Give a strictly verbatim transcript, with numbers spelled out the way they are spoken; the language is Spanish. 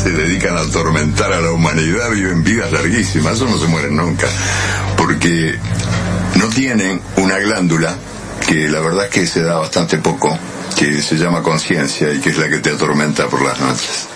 se dedican a atormentar a la humanidad viven vidas larguísimas, eso no se mueren nunca, porque no tienen una glándula que la verdad es que se da bastante poco, que se llama conciencia y que es la que te atormenta por las noches.